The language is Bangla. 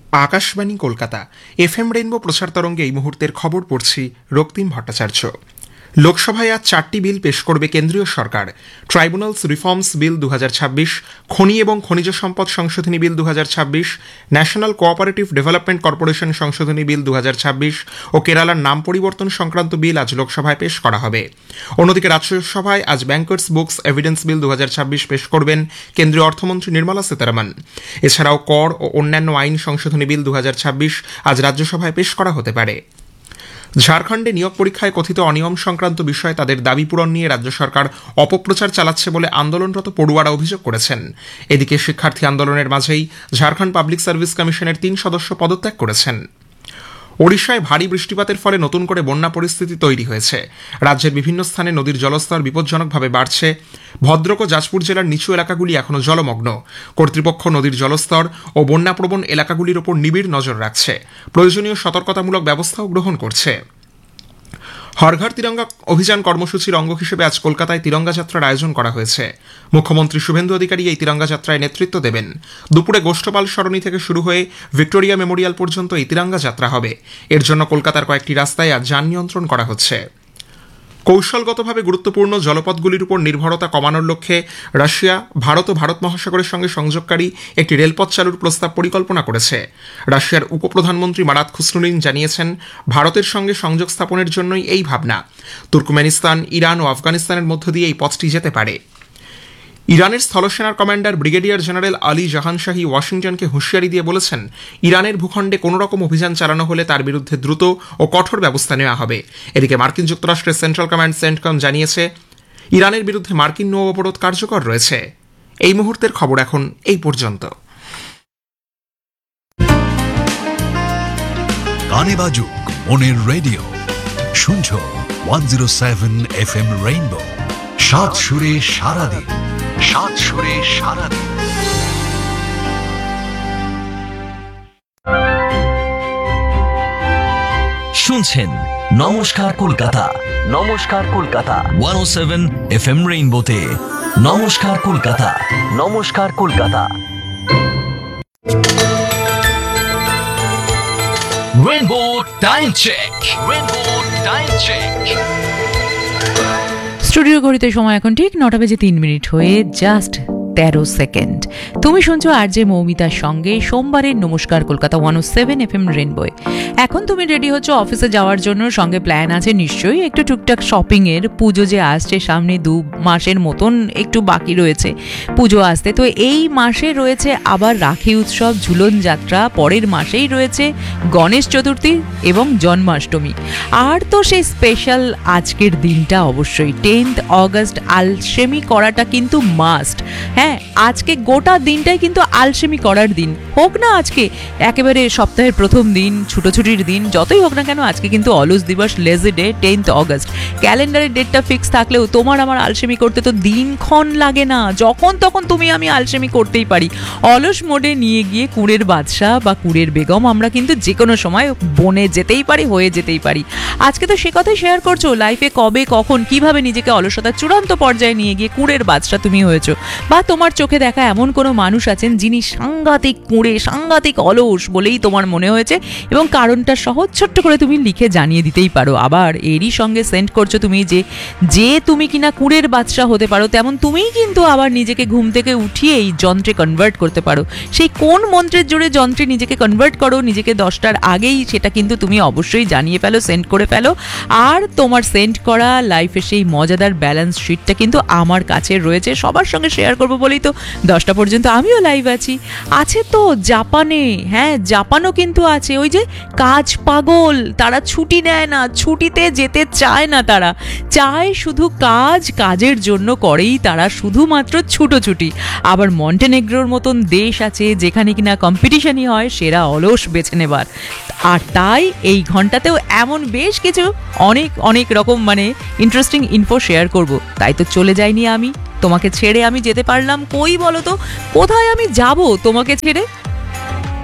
আকাশবাণী কলকাতা এফএম রেইনবো প্রচার তরঙ্গে এই মুহূর্তের খবর পড়ছি রক্তিম ভট্টাচার্য। লোকসভায় আজ 4টি বিল পেশ করবে কেন্দ্রীয় সরকার। ট্রাইব্যুনালস রিফর্মস বিল 2026, খনি এবং খনিজ সম্পদ সংশোধনী বিল 2026, ন্যাশনাল কোঅপারেটিভ ডেভেলপমেন্ট কর্পোরেশন সংশোধনী বিল 2026 ও কেরালার নাম পরিবর্তন সংক্রান্ত বিল আজ লোকসভায় পেশ করা হবে। অন্যদিকে রাজ্যসভায় আজ ব্যাংকার্স বুকস এভিডেন্স বিল 2026 পেশ করবেন কেন্দ্রীয় অর্থমন্ত্রী নির্মলা সীতারামন। এছাড়াও কর ও অন্যান্য আইন সংশোধনী বিল 2026 আজ রাজ্যসভায় পেশ করা হতে পারে। ঝাড়খণ্ডে নিয়োগ পরীক্ষায় কথিত অনিয়ম সংক্রান্ত বিষয়ে তাদের দাবি পূরণ নিয়ে রাজ্য সরকার অপপ্রচার চালাচ্ছে বলে আন্দোলনরত পড়ুয়ারা অভিযোগ করেছেন। এদিকে শিক্ষার্থী আন্দোলনের মাঝেই ঝাড়খণ্ড পাবলিক সার্ভিস কমিশনের 3 সদস্য পদত্যাগ করেছেন। ওড়িশায় ভারী বৃষ্টিপাতের ফলে নতুন করে বন্যা পরিস্থিতি তৈরি হয়েছে। রাজ্যের বিভিন্ন স্থানে নদীর জলস্তর বিপজ্জনকভাবে বাড়ছে। ভদ্রক ও যাজপুর জেলার নিচু এলাকাগুলি এখনও জলমগ্ন। কর্তৃপক্ষ নদীর জলস্তর ও বন্যাপ্রবণ এলাকাগুলির ওপর নিবিড় নজর রাখছে। প্রয়োজনীয় সতর্কতামূলক ব্যবস্থাও গ্রহণ করছে। হর ঘর তিরঙ্গা অভিযান কর্মসূচির অঙ্গ হিসেবে আজ কলকাতায় তিরঙ্গা যাত্রার আয়োজন করা হয়েছে। মুখ্যমন্ত্রী শুভেন্দু অধিকারী এই তিরঙ্গা যাত্রায় নেতৃত্ব দেবেন। দুপুরে গোষ্ঠপাল সরণি থেকে শুরু হয়ে ভিক্টোরিয়া মেমোরিয়াল পর্যন্ত এই তিরঙ্গা যাত্রা হবে। এর জন্য কলকাতার কয়েকটি রাস্তায় আজ যান নিয়ন্ত্রণ করা হচ্ছে। কৌশলগতভাবে গুরুত্বপূর্ণ জলপথগুলির উপর নির্ভরতা কমানোর লক্ষ্যে রাশিয়া ভারত ও ভারত মহাসাগরের সঙ্গে সংযোগকারী একটি রেলপথ চালুর প্রস্তাব পরিকল্পনা করেছে। রাশিয়ার উপপ্রধানমন্ত্রী মারাত খুসনুনিন জানিয়েছেন, ভারতের সঙ্গে সংযোগ স্থাপনের জন্যই এই ভাবনা। তুর্কমেনিস্তান, ইরান ও আফগানিস্তানের মধ্য দিয়ে এই পথটি যেতে পারে। ইরানের স্থলসেনার কমান্ডার ব্রিগেডিয়ার জেনারেল আলী জাহানশাহী ওয়াশিংটনকে হুঁশিয়ারি দিয়ে বলেছেন, ইরানের ভূখণ্ডে কোনো রকম অভিযান চালানো হলে তার বিরুদ্ধে দ্রুত ও কঠোর ব্যবস্থা নেওয়া হবে। এদিকে মার্কিন যুক্তরাষ্ট্রের সেন্ট্রাল কমান্ড সেন্টকম জানিয়েছে, ইরানের বিরুদ্ধে মার্কিন নৌ অবরোধ কার্যকর রয়েছে। এই মুহূর্তের খবর এখন এই পর্যন্ত। গানে বাজুক মনের রেডিও, শুনছো 107 FM রেইনবো। সাত সুরে সারাদিন, সাত সুরে সারাদিন। শুনছেন নমস্কার কলকাতা, নমস্কার কলকাতা 107 FM রেইনবোতে। নমস্কার কলকাতা, নমস্কার Kolkata. Rainbow time check, rainbow time check. Studio ঘড়িতে সময় এখন ঠিক 9:03 হয়ে জাস্ট 13 সেকেন্ড। তুমি শুনছো আরজে মৌমিতার সঙ্গে সোমবারের নমস্কার কলকাতা 107 FM রেইনবোয়। এখন তুমি রেডি হচ্ছ অফিসে যাওয়ার জন্য, সঙ্গে প্ল্যান আছে নিশ্চয়ই একটু টুকটাক শপিং এর। পুজো যে আসছে সামনে, 2 মাসের মতন একটু বাকি রয়েছে পুজো আসতে। তো এই মাসে রয়েছে আবার রাখি উৎসব, ঝুলন যাত্রা, পরের মাসেই রয়েছে গণেশ চতুর্থী এবং জন্মাষ্টমী। আর তো সেই স্পেশাল আজকের দিনটা অবশ্যই 10th অগস্ট, আলসেমি করাটা কিন্তু মাস্ট। হ্যাঁ, আজকে গোটা দিনটাই কিন্তু আলসেমি করার দিন। হোক না আজকে একেবারে সপ্তাহের প্রথম দিন, ছুটোছুটির দিন, যতই হোক না কেন, আজকে কিন্তু অলস দিবস, লেজি ডে, 10th অগস্ট। ক্যালেন্ডারের ডেটটা ফিক্স থাকলেও তোমার আমার আলসেমি করতে তো দিনক্ষণ লাগে না। যখন তখন তুমি আমি আলসেমি করতেই পারি। অলস মোডে নিয়ে গিয়ে কুঁড়ের বাদশা বা কুঁড়ের বেগম আমরা কিন্তু যে কোনো সময় বনে যেতেই পারি, হয়ে যেতেই পারি। আজকে তো সে কথাই শেয়ার করছো, লাইফে কবে কখন কিভাবে নিজেকে অলসতার চূড়ান্ত পর্যায়ে নিয়ে গিয়ে কুঁড়ের বাদশা তুমি হয়েছো, বা তোমার চোখে দেখা এমন কোনো মানুষ আছেন যিনি সাংঘাতিক কুঁড়ে, সাংঘাতিক অলস বলেই তোমার মনে হয়েছে, এবং কারণটা সহজ ছোট্ট করে তুমি লিখে জানিয়ে দিতেই পারো। আবার এরই সঙ্গে সেন্ড করছো তুমি যে তুমি কিনা কুঁড়ের বাদশা হতে পারো, তেমন তুমিই কিন্তু আবার নিজেকে ঘুম থেকে উঠিয়ে এই যন্ত্রে কনভার্ট করতে পারো। সেই কোন মন্ত্রের জোরে যন্ত্রে নিজেকে কনভার্ট করো নিজেকে 10টার আগেই, সেটা কিন্তু তুমি অবশ্যই জানিয়ে ফেলো, সেন্ড করে ফেলো। আর তোমার সেন্ড করা লাইফের সেই মজাদার ব্যালেন্স শিটটা কিন্তু আমার কাছে রয়েছে, সবার সঙ্গে শেয়ার করবো বলেই তো 10টা পর্যন্ত আমিও লাইভ আছি। আছে তো জাপানে, হ্যাঁ জাপানও কিন্তু আছে ওই যে কাজ পাগল, তারা ছুটি নেয় না, ছুটিতে যেতে চায় না, তারা চায় শুধু কাজ, কাজের জন্য করেই তারা শুধুমাত্র ছুটোছুটি। আবার মন্টেনেগ্রোর মতন দেশ আছে যেখানে কিনা কম্পিটিশনই হয় সেরা অলস বেছে নেবার। আর তাই এই ঘন্টাতেও এমন বেশ কিছু অনেক অনেক রকম ইন্টারেস্টিং ইনফো শেয়ার করব। তাই তো চলে যাইনি আমি, তোমাকে ছেড়ে আমি যেতে পারলাম কই বলো তো? কোথায় আমি যাব তোমাকে ছেড়ে?